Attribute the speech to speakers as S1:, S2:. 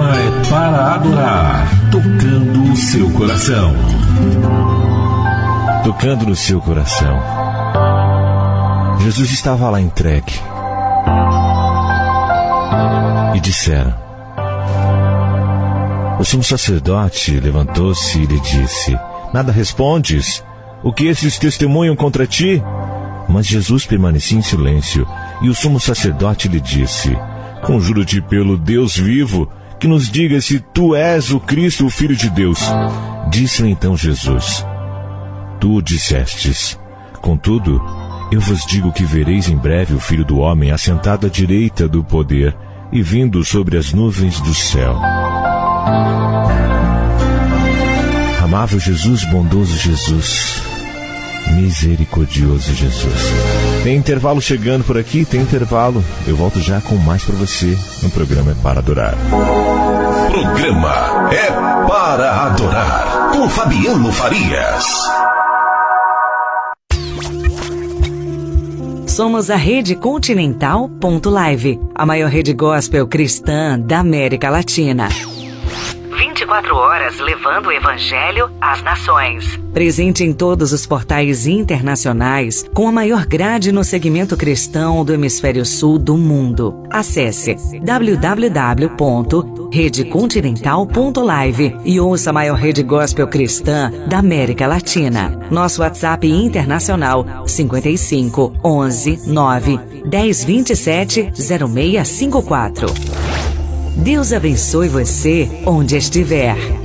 S1: programa é para adorar, tocando o seu coração.
S2: Tocando no seu coração. Jesus estava lá entregue. E disseram. O sumo sacerdote levantou-se e lhe disse: Nada respondes? O que esses testemunham contra ti? Mas Jesus permanecia em silêncio, e o sumo sacerdote lhe disse: Conjuro-te pelo Deus vivo, que nos diga se tu és o Cristo, o Filho de Deus. Disse-lhe então Jesus: Tu o dissestes. Contudo, eu vos digo que vereis em breve o Filho do Homem assentado à direita do poder e vindo sobre as nuvens do céu. Amável Jesus, bondoso Jesus, misericordioso Jesus. Tem intervalo chegando por aqui, tem intervalo. Eu volto já com mais para você no programa É Para Adorar.
S1: Programa É Para Adorar, com Fabiano Farias.
S3: Somos a Rede Continental.live, a maior rede gospel cristã da América Latina. 24 horas levando o Evangelho às nações. Presente em todos os portais internacionais, com a maior grade no segmento cristão do hemisfério sul do mundo. Acesse www.redecontinental.live e ouça a maior rede gospel cristã da América Latina. Nosso WhatsApp internacional 55 11 9 10 27 0654. Deus abençoe você onde estiver.